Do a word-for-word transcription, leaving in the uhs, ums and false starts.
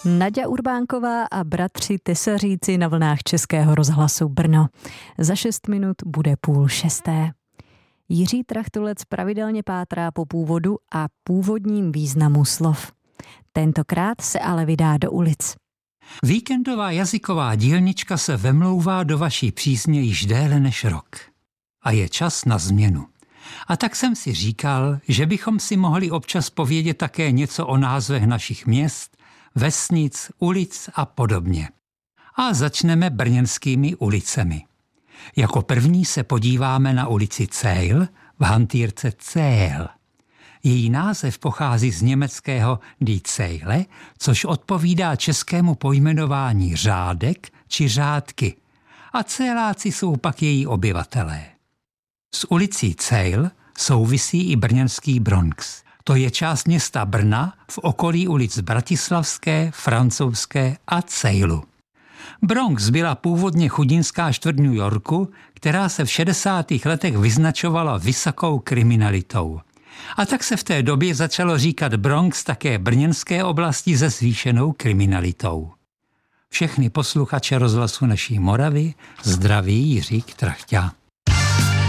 Naďa Urbánková a bratři Tesaříci na vlnách Českého rozhlasu Brno. Za šest minut bude půl šesté. Jiří Trachtulec pravidelně pátrá po původu a původním významu slov. Tentokrát se ale vydá do ulic. Víkendová jazyková dílnička se vemlouvá do vaší přízně již déle než rok. A je čas na změnu. A tak jsem si říkal, že bychom si mohli občas povědět také něco o názvech našich měst, vesnic, ulic a podobně. A začneme brněnskými ulicemi. Jako první se podíváme na ulici Cejl v hantýrce Cél. Její název pochází z německého Die Zeile, což odpovídá českému pojmenování řádek či řádky. A Céláci jsou pak její obyvatelé. S ulicí Cejl souvisí i brněnský Bronx. To je část města Brna v okolí ulic Bratislavské, Francouzské a Cejlu. Bronx byla původně chudinská čtvrť New Yorku, která se v šedesátých letech vyznačovala vysokou kriminalitou. A tak se v té době začalo říkat Bronx také brněnské oblasti se zvýšenou kriminalitou. Všechny posluchače rozhlasu Naší Moravy zdraví Jiří Trachťa.